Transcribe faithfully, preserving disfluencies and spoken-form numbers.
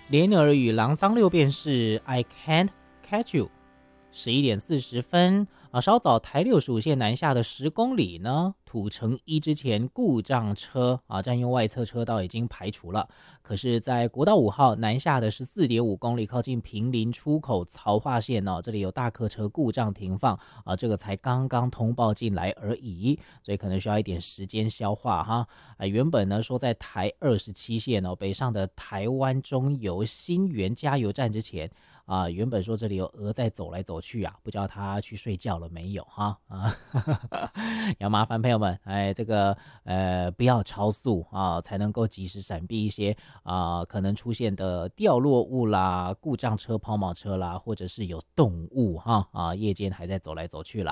连儿与郎当六便士 I can't catch you。十一点四十分啊，稍早台六十五线南下的十公里呢，土城一之前故障车啊，占用外侧车道已经排除了。可是，在国道五号南下的十四点五公里，靠近坪林出口曹化线哦，这里有大客车故障停放啊，这个才刚刚通报进来而已，所以可能需要一点时间消化哈。啊，原本呢说在台二十七线哦，北上的台湾中油新源加油站之前。啊，原本说这里有鹅在走来走去啊，不知道他去睡觉了没有哈啊？要麻烦朋友们，哎，这个呃不要超速啊，才能够及时闪避一些啊可能出现的掉落物啦、故障车、抛锚车啦，或者是有动物哈啊，夜间还在走来走去啦。